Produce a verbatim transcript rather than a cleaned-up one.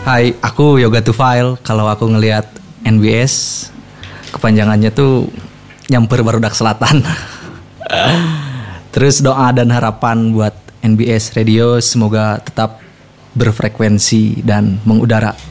Hai, aku Yoga Tufail. Kalau aku ngelihat N B S, kepanjangannya tuh Nyamper Barudak Selatan. Terus doa dan harapan buat N B S Radio semoga tetap berfrekuensi dan mengudara